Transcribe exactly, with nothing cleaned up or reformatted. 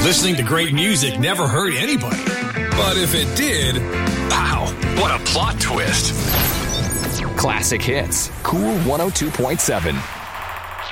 Listening to great music never hurt anybody. But if it did, wow, what a plot twist. Classic Hits, Cool one oh two point seven.